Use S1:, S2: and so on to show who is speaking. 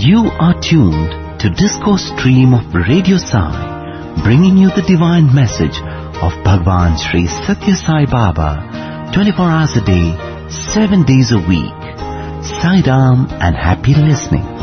S1: You are tuned to Discourse Stream of Radio Sai, bringing you the divine message of Bhagwan Sri Satya Sai Baba, 24 hours a day, 7 days a week. Sai Ram and happy listening.